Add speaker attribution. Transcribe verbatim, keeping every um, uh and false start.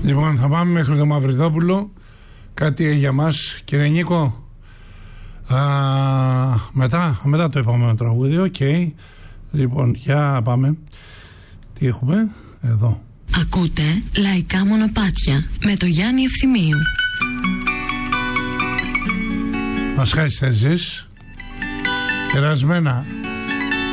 Speaker 1: Λοιπόν, θα πάμε μέχρι το Μαυριδόπουλο. Κάτι για μας, κύριε Νίκο. Α, μετά, μετά το επόμενο τραγούδι. Οκ. Okay. Λοιπόν, για πάμε. Τι έχουμε εδώ.
Speaker 2: Ακούτε Λαϊκά Μονοπάτια με το Γιάννη Ευθυμίου.
Speaker 1: Μας χάσεις εσείς. Περασμένα